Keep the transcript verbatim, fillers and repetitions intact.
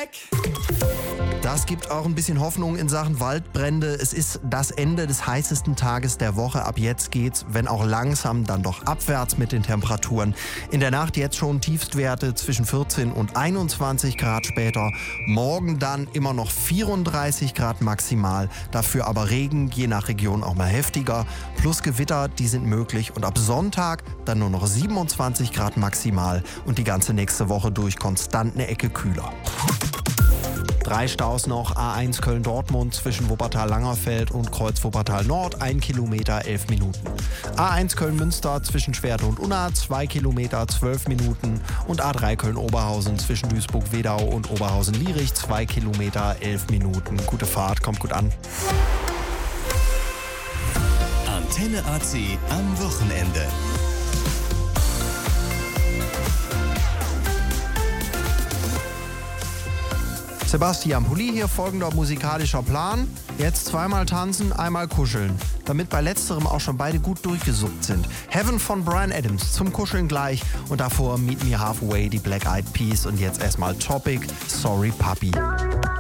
weg. Das gibt auch ein bisschen Hoffnung in Sachen Waldbrände. Es ist das Ende des heißesten Tages der Woche. Ab jetzt geht's, wenn auch langsam, dann doch abwärts mit den Temperaturen. In der Nacht jetzt schon Tiefstwerte zwischen vierzehn und einundzwanzig Grad später. Morgen dann immer noch vierunddreißig Grad maximal. Dafür aber Regen, je nach Region auch mal heftiger. Plus Gewitter, die sind möglich. Und ab Sonntag dann nur noch siebenundzwanzig Grad maximal. Und die ganze nächste Woche durch konstant eine Ecke kühler. Drei Staus noch, A eins Köln-Dortmund zwischen Wuppertal-Langerfeld und Kreuz-Wuppertal-Nord, ein Kilometer, elf Minuten. A eins Köln-Münster zwischen Schwerte und Unna, zwei Kilometer, zwölf Minuten. Und A drei Köln-Oberhausen zwischen Duisburg-Wedau und Oberhausen-Lierich, zwei Kilometer, elf Minuten. Gute Fahrt, kommt gut an. Antenne A C am Wochenende. Sebastian Pulli hier, folgender musikalischer Plan. Jetzt zweimal tanzen, einmal kuscheln. Damit bei letzterem auch schon beide gut durchgesuppt sind. Heaven von Bryan Adams zum Kuscheln gleich. Und davor Meet Me Halfway, die Black Eyed Peas. Und jetzt erstmal Topic, Sorry Puppy.